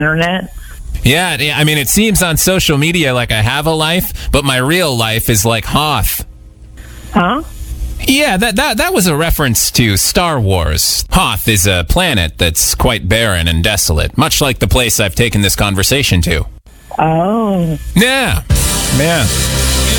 internet. Yeah, I mean, it seems on social media like I have a life, but my real life is like Hoth. Huh? Yeah, that was a reference to Star Wars. Hoth is a planet that's quite barren and desolate, much like the place I've taken this conversation to. Oh. Yeah.